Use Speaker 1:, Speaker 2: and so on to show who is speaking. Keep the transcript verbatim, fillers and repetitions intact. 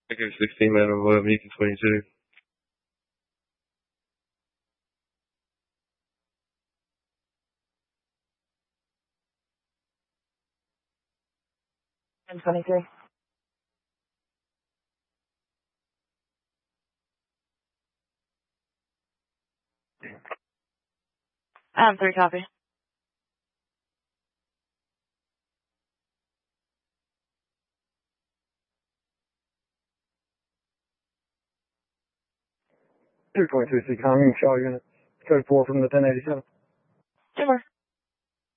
Speaker 1: Echo sixteen, man, avoid Beacon twenty-two.
Speaker 2: ten twenty-three. Um, three copy.
Speaker 3: two point two C Kong, Shaw unit. Code four from the ten eighty-seven.
Speaker 2: Two more.